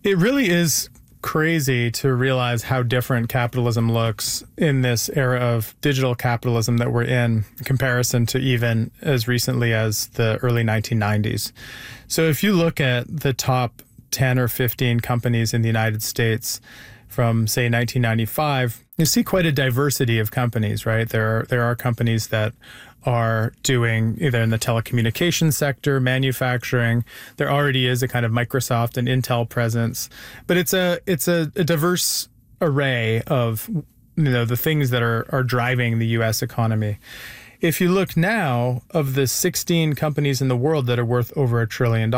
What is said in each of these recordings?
It really is crazy to realize how different capitalism looks in this era of digital capitalism that we're in comparison to even as recently as the early 1990s. So if you look at the top 10 or 15 companies in the United States from, say, 1995, you see quite a diversity of companies, right? There are companies that are doing either in the telecommunications sector, manufacturing. There already is a kind of Microsoft and Intel presence, but it's a diverse array of the things that are driving the U.S. economy. If you look now, of the 16 companies in the world that are worth over $1 trillion,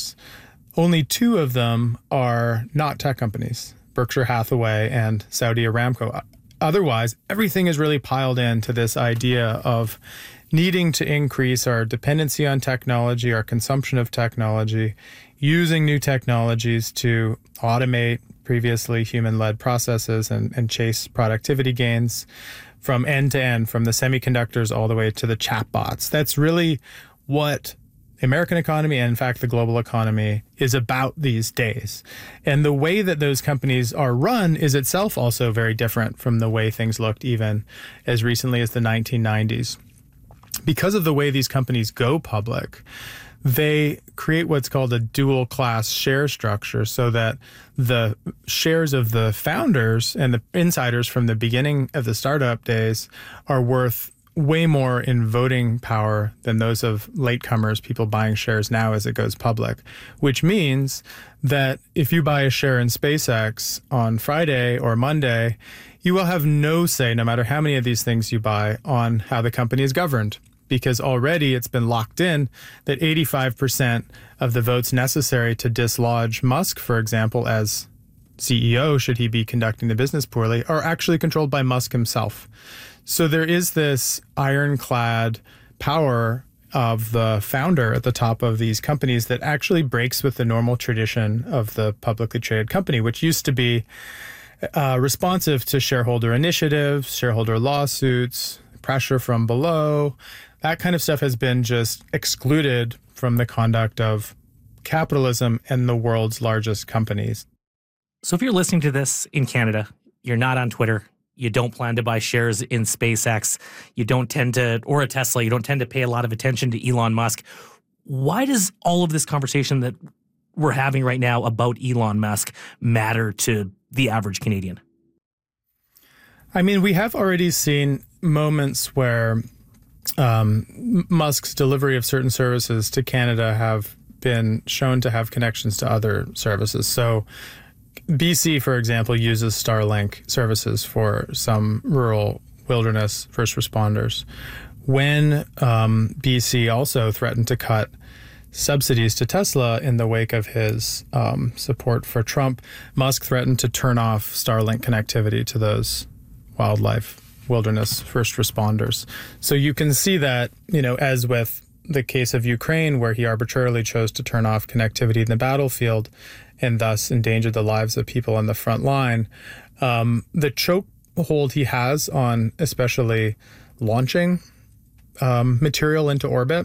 only 2 of them are not tech companies, Berkshire Hathaway and Saudi Aramco. Otherwise, everything is really piled into this idea of needing to increase our dependency on technology, our consumption of technology, using new technologies to automate previously human-led processes and chase productivity gains from end to end, from the semiconductors all the way to the chatbots. That's really what the American economy and, in fact, the global economy is about these days. And the way that those companies are run is itself also very different from the way things looked even as recently as the 1990s. Because of the way these companies go public, they create what's called a dual class share structure, so that the shares of the founders and the insiders from the beginning of the startup days are worth way more in voting power than those of latecomers, people buying shares now as it goes public, which means that if you buy a share in SpaceX on Friday or Monday, you will have no say, no matter how many of these things you buy, on how the company is governed, because already it's been locked in that 85% of the votes necessary to dislodge Musk, for example, as CEO, should he be conducting the business poorly, are actually controlled by Musk himself. So there is this ironclad power of the founder at the top of these companies that actually breaks with the normal tradition of the publicly traded company, which used to be responsive to shareholder initiatives, shareholder lawsuits, pressure from below. That kind of stuff has been just excluded from the conduct of capitalism and the world's largest companies. So if you're listening to this in Canada, you're not on Twitter, you don't plan to buy shares in SpaceX, you don't tend to, or a Tesla, you don't tend to pay a lot of attention to Elon Musk. Why does all of this conversation that we're having right now about Elon Musk matter to the average Canadian? I mean, we have already seen moments where Musk's delivery of certain services to Canada have been shown to have connections to other services. So BC, for example, uses Starlink services for some rural wilderness first responders. When BC also threatened to cut subsidies to Tesla in the wake of his support for Trump, Musk threatened to turn off Starlink connectivity to those wildlife wilderness first responders. So you can see that, as with the case of Ukraine, where he arbitrarily chose to turn off connectivity in the battlefield and thus endangered the lives of people on the front line, the chokehold he has on especially launching material into orbit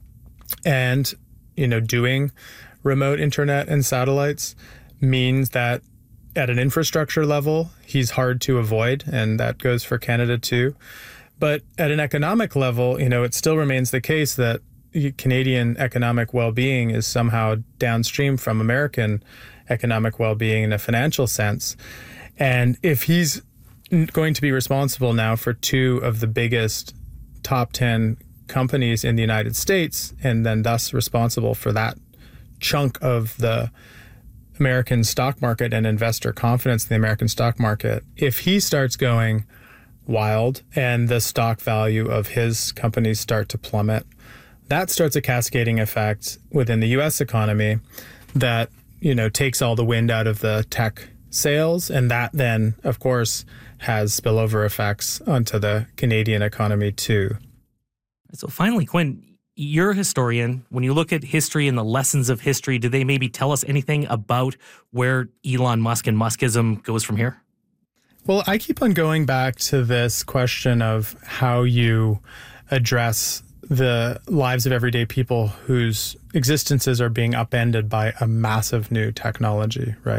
and, doing remote internet and satellites means that at an infrastructure level, he's hard to avoid, and that goes for Canada too. But at an economic level, it still remains the case that Canadian economic well-being is somehow downstream from American economic well-being in a financial sense. And if he's going to be responsible now for 2 of the biggest top 10 companies in the United States, and then thus responsible for that chunk of the American stock market and investor confidence in the American stock market, if he starts going wild and the stock value of his companies start to plummet, that starts a cascading effect within the U.S. economy that, takes all the wind out of the tech sales. And that then, of course, has spillover effects onto the Canadian economy too. So finally, Quinn, you're a historian. When you look at history and the lessons of history, do they maybe tell us anything about where Elon Musk and Muskism goes from here? Well, I keep on going back to this question of how you address the lives of everyday people whose existences are being upended by a massive new technology, right?